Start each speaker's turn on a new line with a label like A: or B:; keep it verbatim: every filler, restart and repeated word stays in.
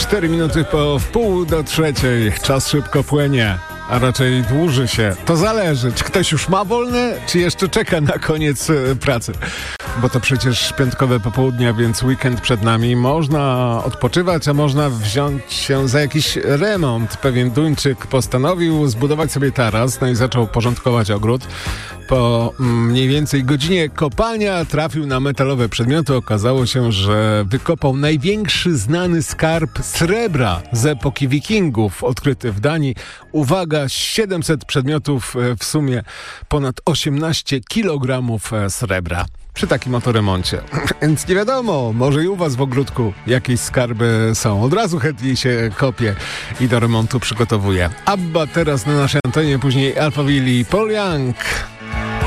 A: cztery minuty po wpół do trzeciej. Czas szybko płynie, a raczej dłuży się. To zależy, czy ktoś już ma wolne, czy jeszcze czeka na koniec e, pracy. Bo to przecież piątkowe popołudnia, więc weekend przed nami. Można odpoczywać, a można wziąć się za jakiś remont. Pewien Duńczyk postanowił zbudować sobie taras, no i zaczął porządkować ogród. Po mniej więcej godzinie kopania trafił na metalowe przedmioty. Okazało się, że wykopał największy znany skarb srebra z epoki wikingów, odkryty w Danii. Uwaga, siedemset przedmiotów, w sumie ponad osiemnaście kilogramów srebra. Przy takim oto remoncie. Więc nie wiadomo, może i u was w ogródku jakieś skarby są. Od razu chętnie się kopie i do remontu przygotowuje. Abba teraz na naszej antenie, później Alphaville i Paul Young.